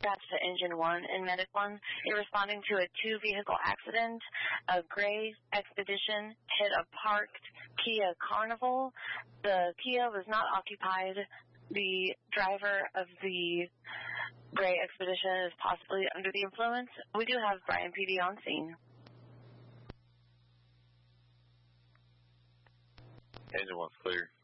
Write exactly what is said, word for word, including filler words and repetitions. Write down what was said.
dispatch to Engine one in Medic one. You're responding to a two-vehicle accident. A gray Expedition hit a parked Kia Carnival. The Kia was not occupied. The driver of the gray Expedition is possibly under the influence. We do have Bryan P D on scene. Engine one's clear.